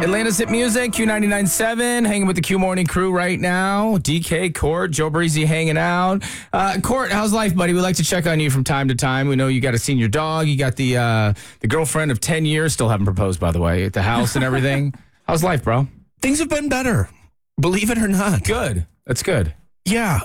Atlanta's Hit Music, Q99.7, hanging with the Q Morning crew right now. DK, Court, Joe Breezy hanging out. Court, how's life, buddy? We like to check on you from time to time. We know you got a senior dog. You got the girlfriend of 10 years, still haven't proposed, by the way, at the house and everything. How's life, bro? Things have been better, believe it or not. Good. That's good. Yeah.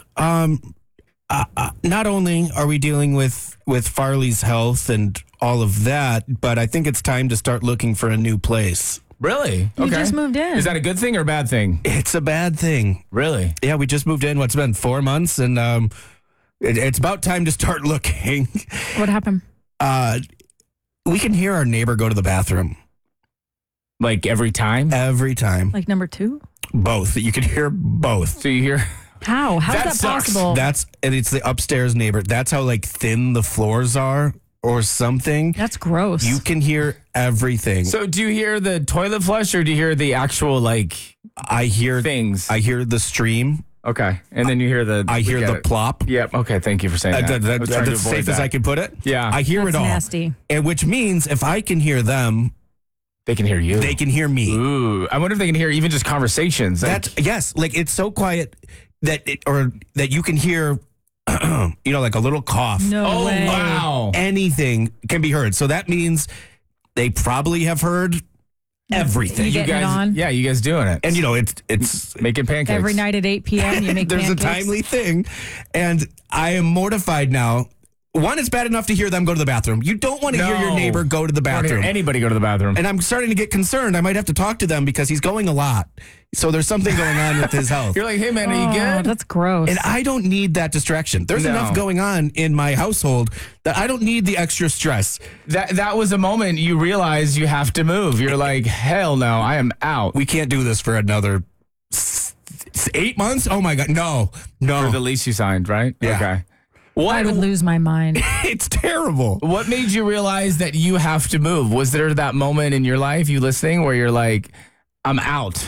Not only are we dealing with Farley's health and all of that, but I think it's time to start looking for a new place. Really? You just moved in. Is that a good thing or a bad thing? It's a bad thing. Really? Yeah, we just moved in. What's been 4 months, and it's about time to start looking. What happened? We can hear our neighbor go to the bathroom Like every time? every time. Like number 2? Both. You can hear both. So you hear... How? How's That that sucks. possible? And it's the upstairs neighbor. That's how like thin the floors are or something. That's gross. You can hear everything. So do you hear the toilet flush or do you hear the actual, like, I hear things? I hear the stream. Okay. And then you hear the... I hear we get the it. plop. Yep. Okay. Thank you for saying that. I was trying to That's avoid safe as that. I can put it. Yeah. I hear That's it all. nasty. And which means if I can hear them, They can hear you. they can hear me. Ooh. I wonder if they can hear even just conversations. Like, That's yes, like it's so quiet that that you can hear like a little cough. No oh, way. wow. Anything can be heard. So that means they probably have heard everything. You getting it on? Yeah, you guys doing it. And it's making pancakes. Every night at 8 p.m. you make there's pancakes. a timely thing, and I am mortified now. One, it's bad enough to hear them go to the bathroom. You don't want to hear your neighbor go to the I don't hear bathroom. anybody go to the bathroom. And I'm starting to get concerned. I might have to talk to them because he's going a lot. So there's something going on with his health. You're like, hey, man, are you Oh, good? that's gross. And I don't need that distraction. There's No. enough going on in my household that I don't need the extra stress. That was a moment you realize you have to move. You're like, hell no, I am out. We can't do this for another 8 months. Oh my God, no. For the lease you signed, right? Yeah. Okay. I would lose my mind. It's terrible. What made you realize that you have to move? Was there that moment in your life, you listening, where you're like, I'm out?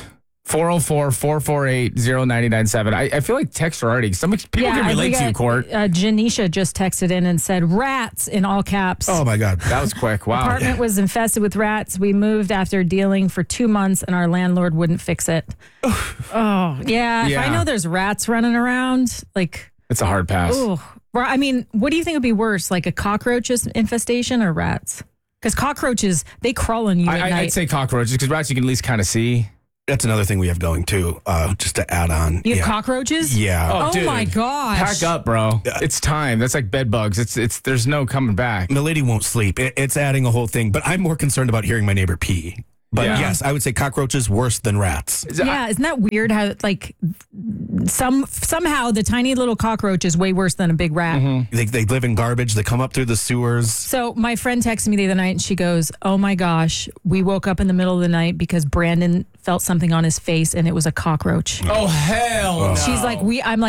404-448-0997. I feel like texts are already, some people can relate to you, Court. Janisha just texted in and said, rats in all caps. Oh my God. That was quick. Wow. Apartment was infested with rats. We moved after dealing for 2 months and our landlord wouldn't fix it. Oh, yeah. If Yeah. I know there's rats running around, like, It's a hard pass. oh. Well, I mean, what do you think would be worse, like a cockroaches infestation or rats? Because cockroaches, they crawl on you at night. I'd say cockroaches because rats you can at least kind of see. That's another thing we have going too, just to add on. You have Yeah. cockroaches? Yeah. Oh, dude. my gosh. Pack up, bro. It's time. That's like bed bugs. It's there's no coming back. The lady won't sleep. It's adding a whole thing, but I'm more concerned about hearing my neighbor pee. But Yeah. yes, I would say cockroaches worse than rats. Yeah, isn't that weird how like somehow the tiny little cockroach is way worse than a big rat? Mm-hmm. They live in garbage. They come up through the sewers. So my friend texted me the other night and she goes, "Oh my gosh, we woke up in the middle of the night because Brandon felt something on his face and it was a cockroach." Oh, hell no. She's like, I'm like,